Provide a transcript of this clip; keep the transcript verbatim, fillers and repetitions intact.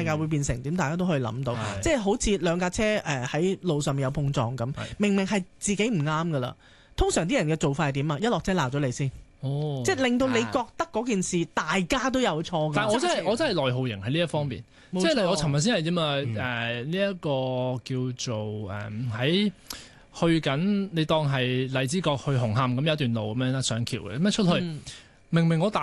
界會變成點，大家都可以諗到。即係好似兩架車誒喺路上面有碰撞咁，明明係自己唔啱噶啦。通常啲人嘅做法係點啊？一落車鬧咗你先。哦，即係令到你覺得嗰件事大家都有錯㗎。 但係我真係我真係內耗型喺呢一方面，即係例如我尋日先係啫嘛。誒呢一個叫做誒喺、呃、去緊，你當係荔枝角去紅磡咁有一段路咁樣啦，上橋嘅咁樣出去，嗯、明明我大